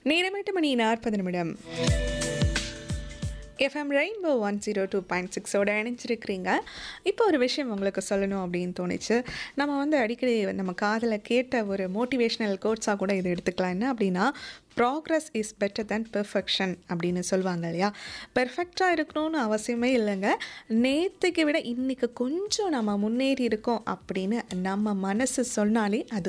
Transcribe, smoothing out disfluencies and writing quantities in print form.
நேரம் 8 மணி 40 நிமிடம். FM rainbow 102.6ஓட இணைஞ்சிருக்கிறீங்க. இப்போ ஒரு விஷயம் உங்களுக்கு சொல்லணும் அப்படின்னு தோணுச்சு. நம்ம வந்து அடிக்கடி நம்ம காதில் கேட்ட ஒரு மோட்டிவேஷ்னல் கோட்ஸாக கூட இதை எடுத்துக்கலாம். என்ன அப்படின்னா, progress is better than perfection அப்படின்னு சொல்லுவாங்க இல்லையா? பெர்ஃபெக்டாக இருக்கணும்னு அவசியமே இல்லைங்க. நேற்றுக்கு விட இன்றைக்கி கொஞ்சம் நம்ம முன்னேறி இருக்கோம் அப்படின்னு நம்ம மனசு சொன்னாலே அது